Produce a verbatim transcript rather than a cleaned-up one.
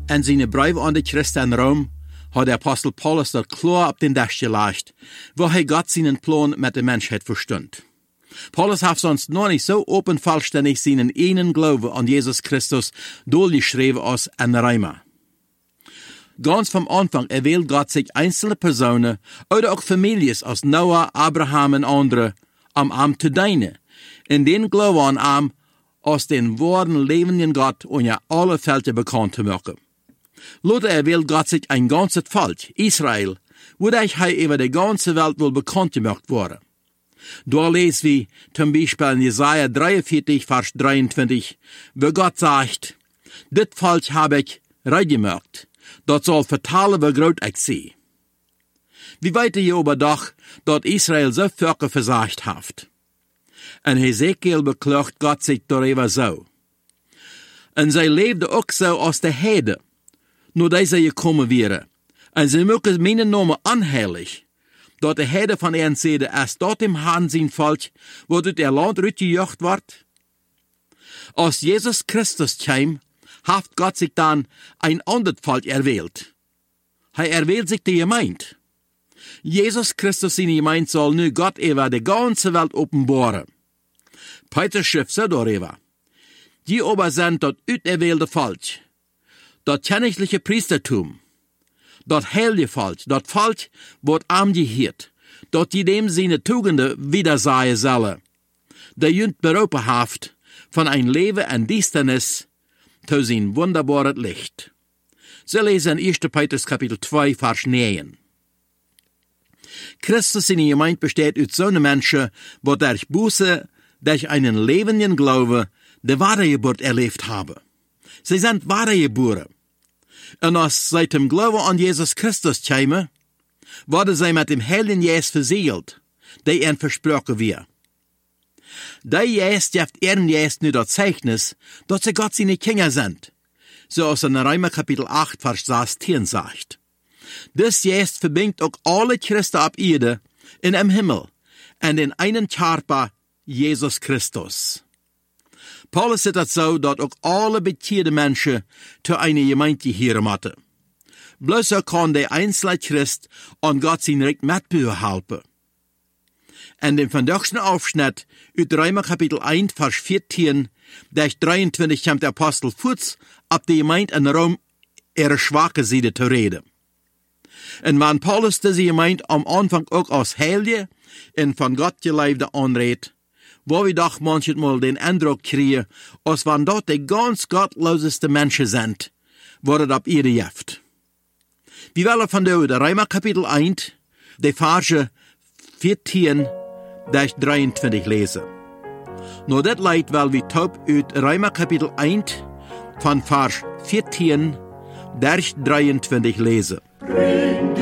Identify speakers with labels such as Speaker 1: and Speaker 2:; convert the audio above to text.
Speaker 1: En zijn brief aan de Christen in Rom hat der Apostel Paulus dat klar op den Dach gelegt, wo hij Gott seinen Plan met de Menschheit verstund. Paulus hat sonst noch nicht so open vollständig seinen einen Glaube an Jesus Christus durchgeschrieben als in Römer. Ganz vom Anfang erwählt Gott sich einzelne Personen oder auch Familien als Noah, Abraham und andere am Arm zu dienen, in den Glauben an Arm aus den wahren lebenden Gott und ja alle Felder bekannt zu machen. Lothar erwählt Gott sich ein ganzes Volk, Israel, wodurch er über die ganze Welt wohl bekannt gemacht wurde. Da lesen wir zum Beispiel in Jesaja dreiundvierzig, Vers dreiundzwanzig, wo Gott sagt, dit Volk habe ich rein gemacht, dat soll vertalen, wie groot ich sie. Wie weten je aber doch, dat Israel so Völker versagt hat. En Hesekiel beklagt Gott sich darüber so. En zij leefden ook zo als de Heiden, nur deze gekommen wären. En sie mögen meinen Namen anheilig, dat de Heiden van ihren Seite erst dort im Hahn sein Volk, wo dort ihr Land rütgejocht wird. Als Jesus Christus kam, hat Gott sich dann ein anderes Volk erwählt. Er erwählt sich die Gemeinde. Jesus Christus seine Gemeinde soll nu Gott über die ganze Welt offenbaren. Petrus schrift so darüber. Die aber sind das uterwählte Volk, das königliche Priestertum, das heilige Volk, das Volk, wird arm gehört, dat die dem seine Tugenden wiedersehen sollen, der jünd beroepen haft von ein Leben in Düsternis zu sein wunderbares Licht. Sie lesen in erster Petrus Kapitel zwei, Vers neun. Christus in der Gemeinde besteht aus so Menschen, die durch Buße, durch einen lebenden Glaube, die wahre Geburt erlebt haben. Sie sind wahre Geboren. Und als sie dem Glauben an Jesus Christus kämen, wurden sie mit dem Heiligen Geist versiegelt, der ihnen versprochen wird. Der Geist gibt ihren Geist nur das Zeichnis, dass sie Gott seine Kinder sind, so aus in Römer Kapitel acht, Vers sechzehn sagt. Das Geist verbindet auch alle Christen auf Erde in dem Himmel und den einen Körper Jesus Christus. Paulus sagt das so, dass auch alle bekehrte Menschen zu einer Gemeinde gehören müssen. Bloß so kann der einzelne Christ an Gott sein Recht mitbühren helfen. In dem vandaagse Aufschnitt uit Römer Kapitel eins, Vers vierzehn, durch dreiundzwanzig kommt der Apostel Fuß ab die Gemeinde in Rom ihre schwache Seite zu reden. Und wenn Paulus diese Gemeinde am Anfang auch als Heilige und von Gott geleibte anredet, wo wir doch manchmal den Eindruck kriegen, als wenn dort die ganz gottloseste Menschen sind, wo das ab ihre Jeft. Wir wollen von der Römer Kapitel eins, die Verse vierzehn durch dreiundzwanzig lesen. Nur das leid, weil wir taub uit Römer Kapitel eins von Vers vierzehn durch dreiundzwanzig lesen.